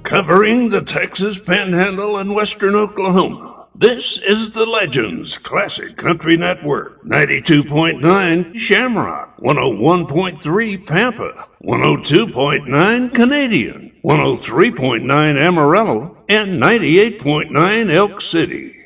covering the Texas Panhandle and western Oklahoma. This is the Legends Classic Country Network. 92.9 Shamrock, 101.3 Pampa, 102.9 Canadian, 103.9 Amarillo, and 98.9 Elk City.